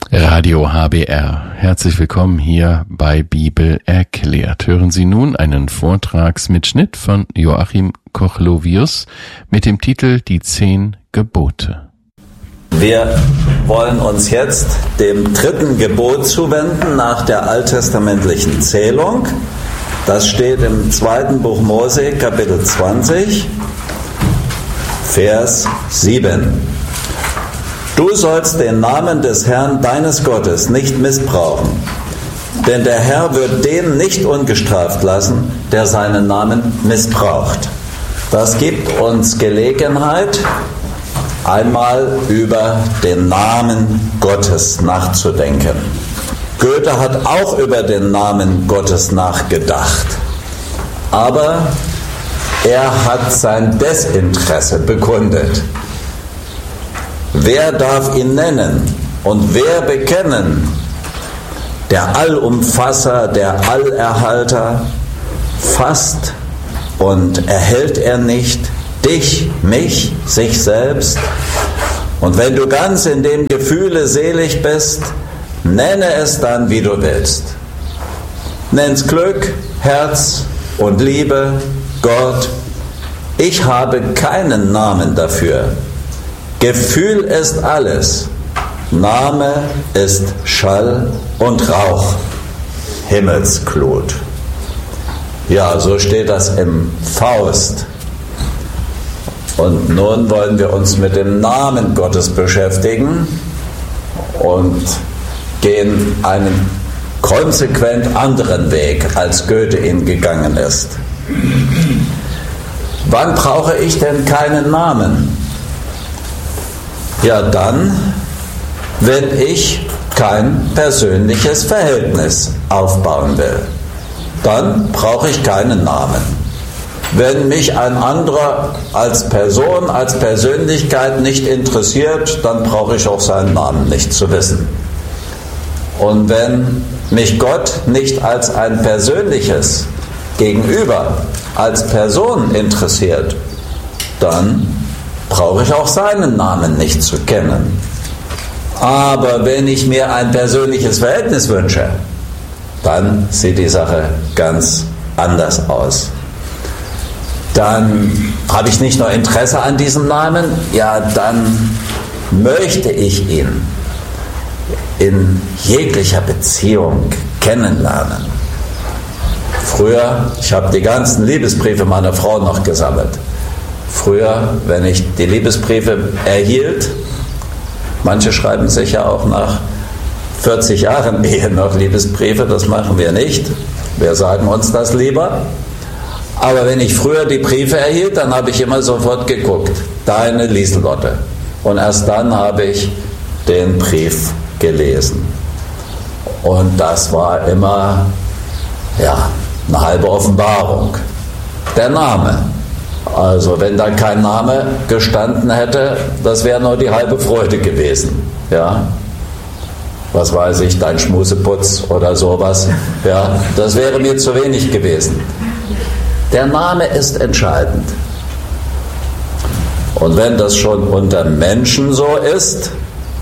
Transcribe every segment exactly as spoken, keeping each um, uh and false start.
Radio H B R. Herzlich willkommen hier bei Bibel erklärt. Hören Sie nun einen Vortragsmitschnitt von Joachim Kochlovius mit dem Titel Die Zehn Gebote. Wir wollen uns jetzt dem dritten Gebot zuwenden nach der alttestamentlichen Zählung. Das steht im zweiten Buch Mose, Kapitel zwanzig, Vers sieben. Du sollst den Namen des Herrn, deines Gottes, nicht missbrauchen, denn der Herr wird den nicht ungestraft lassen, der seinen Namen missbraucht. Das gibt uns Gelegenheit, einmal über den Namen Gottes nachzudenken. Goethe hat auch über den Namen Gottes nachgedacht, aber er hat sein Desinteresse bekundet. Wer darf ihn nennen und wer bekennen? Der Allumfasser, der Allerhalter, fasst und erhält er nicht dich, mich, sich selbst? Und wenn du ganz in dem Gefühle selig bist, nenne es dann, wie du willst. Nenn's Glück, Herz und Liebe, Gott. Ich habe keinen Namen dafür. Gefühl ist alles, Name ist Schall und Rauch, Himmelsglut. Ja, so steht das im Faust. Und nun wollen wir uns mit dem Namen Gottes beschäftigen und gehen einen konsequent anderen Weg, als Goethe ihn gegangen ist. Wann brauche ich denn keinen Namen? Ja, dann, wenn ich kein persönliches Verhältnis aufbauen will. Dann brauche ich keinen Namen. Wenn mich ein anderer als Person, als Persönlichkeit nicht interessiert, dann brauche ich auch seinen Namen nicht zu wissen. Und wenn mich Gott nicht als ein persönliches Gegenüber, als Person interessiert, dann brauche ich auch seinen Namen nicht zu kennen. Aber wenn ich mir ein persönliches Verhältnis wünsche, dann sieht die Sache ganz anders aus. Dann habe ich nicht nur Interesse an diesem Namen, ja, dann möchte ich ihn in jeglicher Beziehung kennenlernen. Früher, ich habe die ganzen Liebesbriefe meiner Frau noch gesammelt. Früher, wenn ich die Liebesbriefe erhielt, manche schreiben sich ja auch nach vierzig Jahren Ehe noch Liebesbriefe, das machen wir nicht. Wir sagen uns das lieber. Aber wenn ich früher die Briefe erhielt, dann habe ich immer sofort geguckt, deine Lieselotte. Und erst dann habe ich den Brief gelesen. Und das war immer, ja, eine halbe Offenbarung. Der Name. Also wenn da kein Name gestanden hätte, das wäre nur die halbe Freude gewesen. Ja? Was weiß ich, dein Schmuseputz oder sowas. Ja? Das wäre mir zu wenig gewesen. Der Name ist entscheidend. Und wenn das schon unter Menschen so ist,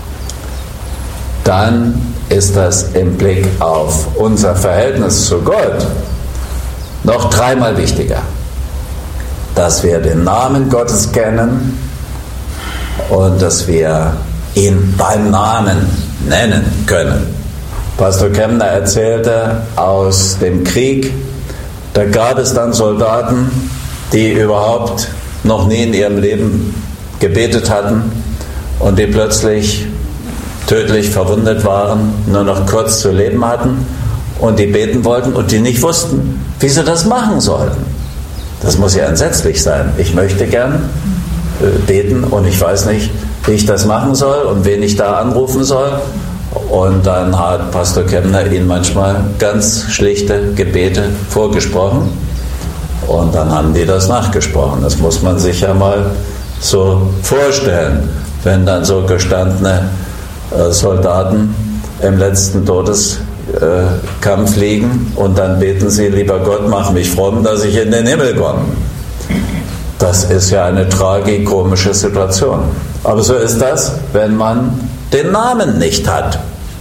dann ist das im Blick auf unser Verhältnis zu Gott noch dreimal wichtiger. Dass wir den Namen Gottes kennen und dass wir ihn beim Namen nennen können. Pastor Kemner erzählte aus dem Krieg, da gab es dann Soldaten, die überhaupt noch nie in ihrem Leben gebetet hatten und die plötzlich tödlich verwundet waren, nur noch kurz zu leben hatten und die beten wollten und die nicht wussten, wie sie das machen sollten. Das muss ja entsetzlich sein. Ich möchte gern beten und ich weiß nicht, wie ich das machen soll und wen ich da anrufen soll. Und dann hat Pastor Kemner ihnen manchmal ganz schlichte Gebete vorgesprochen und dann haben die das nachgesprochen. Das muss man sich ja mal so vorstellen, wenn dann so gestandene Soldaten im letzten Todes Kampf liegen und dann beten sie, lieber Gott, mach mich fromm, dass ich in den Himmel komme. Das ist ja eine tragikomische Situation. Aber so ist das, wenn man den Namen nicht hat,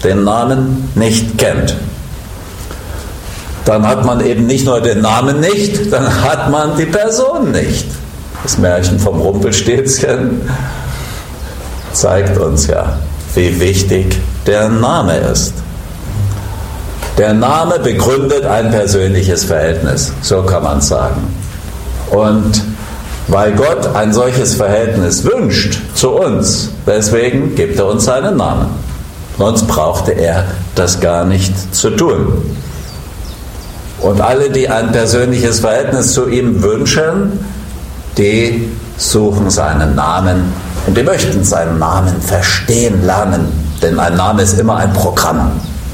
den Namen nicht kennt, dann hat man eben nicht nur den Namen nicht, dann hat man die Person nicht. Das Märchen vom Rumpelstilzchen zeigt uns ja, wie wichtig der Name ist. Der Name begründet ein persönliches Verhältnis, so kann man sagen. Und weil Gott ein solches Verhältnis wünscht zu uns, deswegen gibt er uns seinen Namen. Sonst brauchte er das gar nicht zu tun. Und alle, die ein persönliches Verhältnis zu ihm wünschen, die suchen seinen Namen und die möchten seinen Namen verstehen lernen, denn ein Name ist immer ein Programm.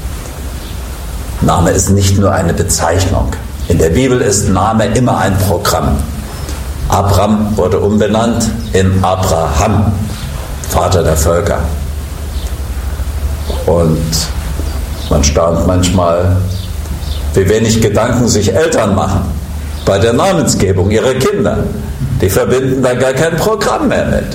Name ist nicht nur eine Bezeichnung. In der Bibel ist Name immer ein Programm. Abram wurde umbenannt in Abraham, Vater der Völker. Und man staunt manchmal, wie wenig Gedanken sich Eltern machen bei der Namensgebung ihrer Kinder. Die verbinden da gar kein Programm mehr mit.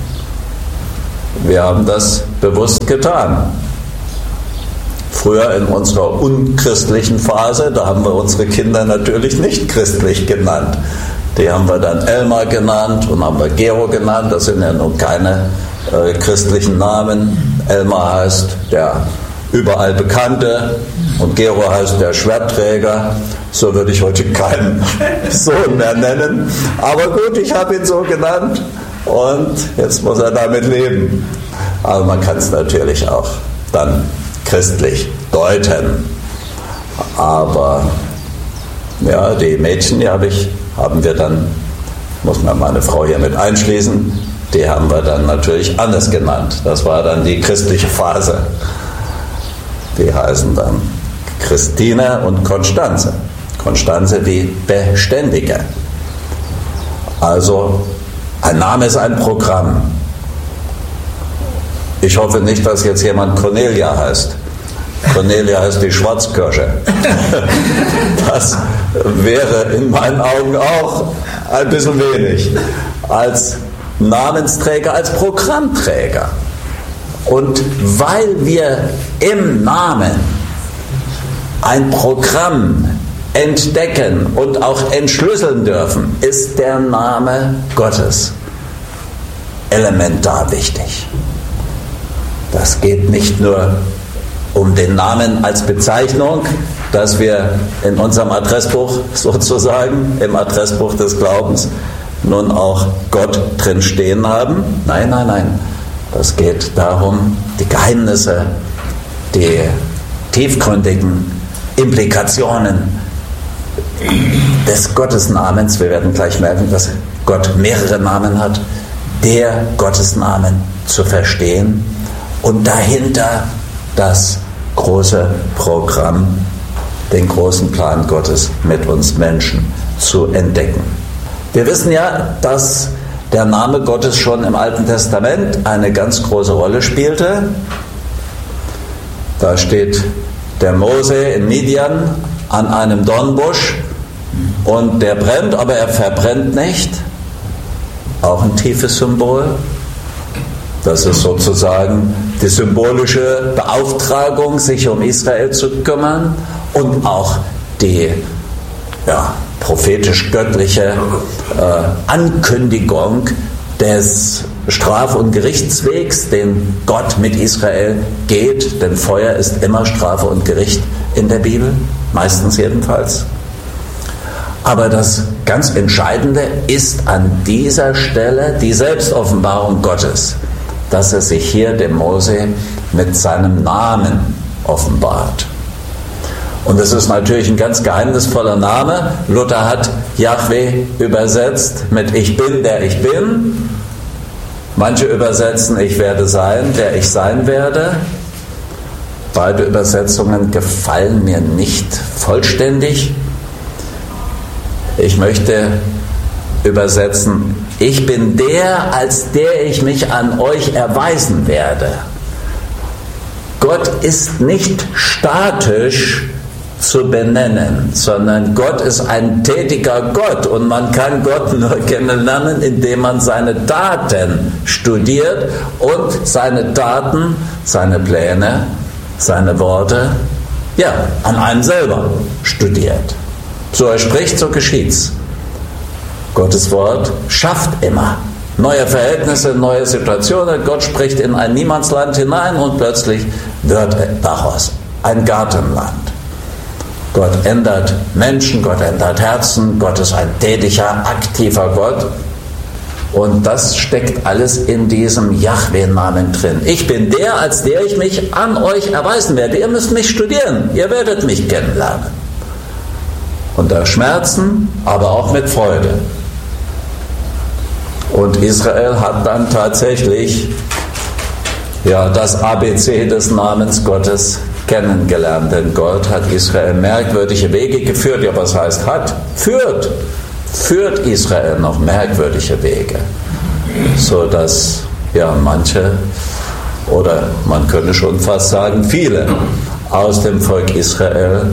Wir haben das bewusst getan. Früher in unserer unchristlichen Phase, da haben wir unsere Kinder natürlich nicht christlich genannt. Die haben wir dann Elmar genannt und haben wir Gero genannt. Das sind ja nun keine äh, christlichen Namen. Elmar heißt der überall Bekannte und Gero heißt der Schwertträger. So würde ich heute keinen Sohn mehr nennen. Aber gut, ich habe ihn so genannt und jetzt muss er damit leben. Aber man kann es natürlich auch dann christlich deuten. Aber ja, die Mädchen, die habe ich, haben wir dann, muss man meine Frau hier mit einschließen, die haben wir dann natürlich anders genannt. Das war dann die christliche Phase. Die heißen dann Christine und Konstanze. Konstanze die Beständige. Also ein Name ist ein Programm. Ich hoffe nicht, dass jetzt jemand Cornelia heißt. Cornelia heißt die Schwarzkirsche. Das wäre in meinen Augen auch ein bisschen wenig. Als Namensträger, als Programmträger. Und weil wir im Namen ein Programm entdecken und auch entschlüsseln dürfen, ist der Name Gottes elementar wichtig. Das geht nicht nur um den Namen als Bezeichnung, dass wir in unserem Adressbuch sozusagen, im Adressbuch des Glaubens, nun auch Gott drin stehen haben. Nein, nein, nein. Das geht darum, die Geheimnisse, die tiefgründigen Implikationen des Gottesnamens, wir werden gleich merken, dass Gott mehrere Namen hat, der Gottesnamen zu verstehen und dahinter das große Programm, den großen Plan Gottes mit uns Menschen zu entdecken. Wir wissen ja, dass der Name Gottes schon im Alten Testament eine ganz große Rolle spielte. Da steht der Mose in Midian an einem Dornbusch und der brennt, aber er verbrennt nicht. Auch ein tiefes Symbol. Das ist sozusagen die symbolische Beauftragung, sich um Israel zu kümmern und auch die ja, prophetisch-göttliche äh, Ankündigung des Straf- und Gerichtswegs, den Gott mit Israel geht, denn Feuer ist immer Strafe und Gericht in der Bibel, meistens jedenfalls. Aber das ganz Entscheidende ist an dieser Stelle die Selbstoffenbarung Gottes, dass er sich hier dem Mose mit seinem Namen offenbart. Und es ist natürlich ein ganz geheimnisvoller Name. Luther hat Jahwe übersetzt mit Ich bin, der ich bin. Manche übersetzen Ich werde sein, der ich sein werde. Beide Übersetzungen gefallen mir nicht vollständig. Ich möchte übersetzen, ich bin der, als der ich mich an euch erweisen werde. Gott ist nicht statisch zu benennen, sondern Gott ist ein tätiger Gott und man kann Gott nur kennenlernen, indem man seine Daten studiert und seine Daten, seine Pläne, seine Worte, ja, an einem selber studiert. So er spricht, so geschieht's. Gottes Wort schafft immer neue Verhältnisse, neue Situationen. Gott spricht in ein Niemandsland hinein und plötzlich wird daraus ein Gartenland. Gott ändert Menschen, Gott ändert Herzen, Gott ist ein tätiger, aktiver Gott. Und das steckt alles in diesem Jahwe-Namen drin. Ich bin der, als der ich mich an euch erweisen werde. Ihr müsst mich studieren, ihr werdet mich kennenlernen. Unter Schmerzen, aber auch mit Freude. Und Israel hat dann tatsächlich ja, das A B C des Namens Gottes kennengelernt. Denn Gott hat Israel merkwürdige Wege geführt. Ja, was heißt hat? Führt. Führt Israel noch merkwürdige Wege. So dass ja, manche, oder man könnte schon fast sagen, viele aus dem Volk Israel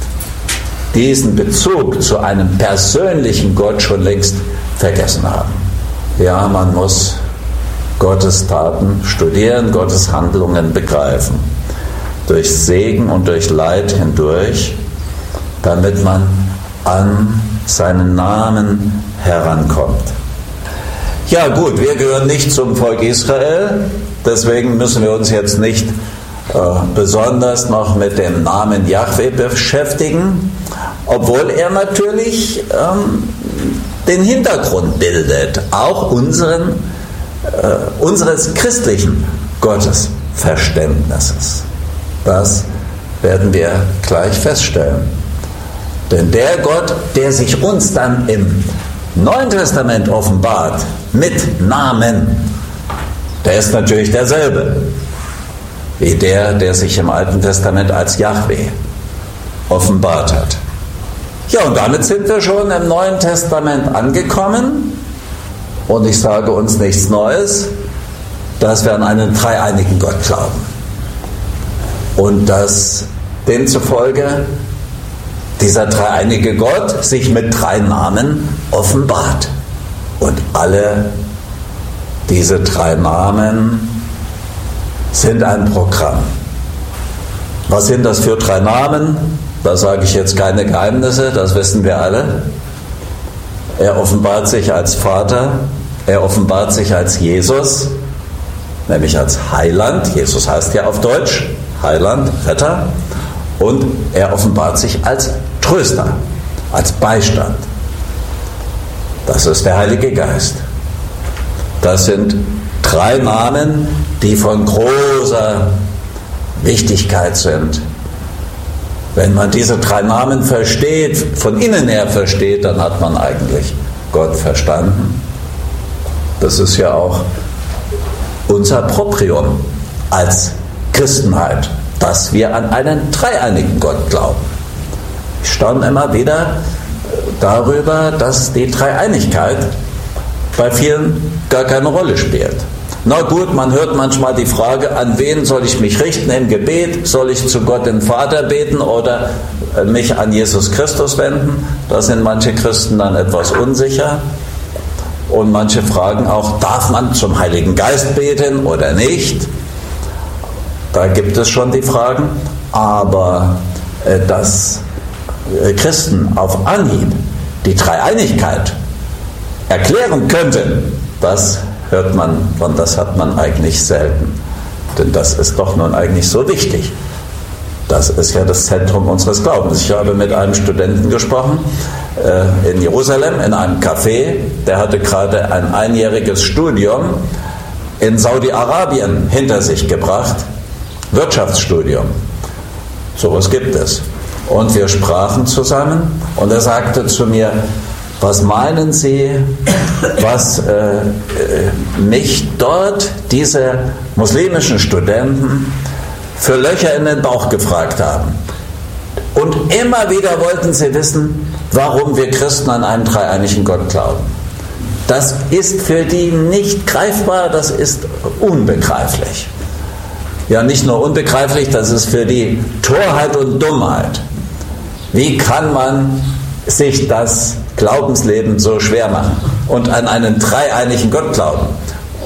diesen Bezug zu einem persönlichen Gott schon längst vergessen haben. Ja, man muss Gottes Taten studieren, Gottes Handlungen begreifen. Durch Segen und durch Leid hindurch, damit man an seinen Namen herankommt. Ja gut, wir gehören nicht zum Volk Israel, deswegen müssen wir uns jetzt nicht äh, besonders noch mit dem Namen Jahwe beschäftigen, obwohl er natürlich ähm, den Hintergrund bildet, auch unseren, äh, unseres christlichen Gottesverständnisses. Das werden wir gleich feststellen. Denn der Gott, der sich uns dann im Neuen Testament offenbart, mit Namen, der ist natürlich derselbe, wie der, der sich im Alten Testament als Jahwe offenbart hat. Ja, und damit sind wir schon im Neuen Testament angekommen. Und ich sage uns nichts Neues, dass wir an einen dreieinigen Gott glauben. Und dass demzufolge dieser dreieinige Gott sich mit drei Namen offenbart. Und alle diese drei Namen sind ein Programm. Was sind das für drei Namen? Da sage ich jetzt keine Geheimnisse, das wissen wir alle. Er offenbart sich als Vater, er offenbart sich als Jesus, nämlich als Heiland. Jesus heißt ja auf Deutsch Heiland, Retter. Und er offenbart sich als Tröster, als Beistand. Das ist der Heilige Geist. Das sind drei Namen, die von großer Wichtigkeit sind. Wenn man diese drei Namen versteht, von innen her versteht, dann hat man eigentlich Gott verstanden. Das ist ja auch unser Proprium als Christenheit, dass wir an einen dreieinigen Gott glauben. Ich staune immer wieder darüber, dass die Dreieinigkeit bei vielen gar keine Rolle spielt. Na gut, man hört manchmal die Frage, an wen soll ich mich richten im Gebet? Soll ich zu Gott den Vater beten oder mich an Jesus Christus wenden? Da sind manche Christen dann etwas unsicher. Und manche fragen auch, darf man zum Heiligen Geist beten oder nicht? Da gibt es schon die Fragen. Aber äh, dass äh, Christen auf Anhieb die Dreieinigkeit erklären könnten, das hört man und das hat man eigentlich selten. Denn das ist doch nun eigentlich so wichtig. Das ist ja das Zentrum unseres Glaubens. Ich habe mit einem Studenten gesprochen äh, in Jerusalem, in einem Café. Der hatte gerade ein einjähriges Studium in Saudi-Arabien hinter sich gebracht. Wirtschaftsstudium. So was gibt es. Und wir sprachen zusammen und er sagte zu mir, was meinen Sie, was äh, mich dort diese muslimischen Studenten für Löcher in den Bauch gefragt haben? Und immer wieder wollten sie wissen, warum wir Christen an einen dreieinigen Gott glauben. Das ist für die nicht greifbar, das ist unbegreiflich. Ja, nicht nur unbegreiflich, das ist für die Torheit und Dummheit. Wie kann man sich das Glaubensleben so schwer machen und an einen dreieinigen Gott glauben?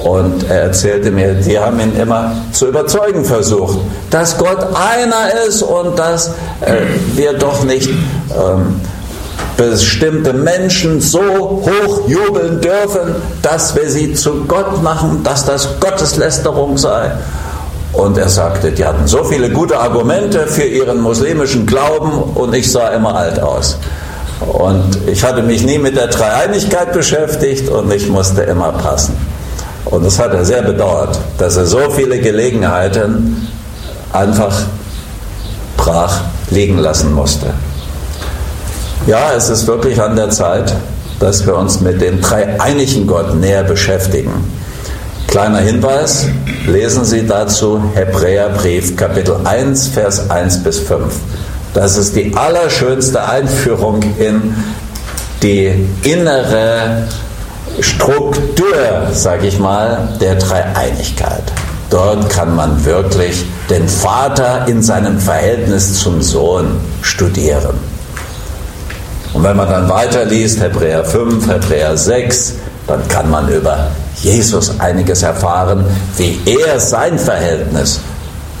Und er erzählte mir, die haben ihn immer zu überzeugen versucht, dass Gott einer ist und dass äh, wir doch nicht ähm, bestimmte Menschen so hoch jubeln dürfen, dass wir sie zu Gott machen, dass das Gotteslästerung sei. Und er sagte, die hatten so viele gute Argumente für ihren muslimischen Glauben und ich sah immer alt aus. Und ich hatte mich nie mit der Dreieinigkeit beschäftigt und ich musste immer passen. Und das hat er sehr bedauert, dass er so viele Gelegenheiten einfach brach liegen lassen musste. Ja, es ist wirklich an der Zeit, dass wir uns mit dem dreieinigen Gott näher beschäftigen. Kleiner Hinweis, lesen Sie dazu Hebräerbrief Kapitel eins, Vers eins bis fünf. Das ist die allerschönste Einführung in die innere Struktur, sage ich mal, der Dreieinigkeit. Dort kann man wirklich den Vater in seinem Verhältnis zum Sohn studieren. Und wenn man dann weiterliest, Hebräer fünf, Hebräer sechs, dann kann man über Jesus einiges erfahren, wie er sein Verhältnis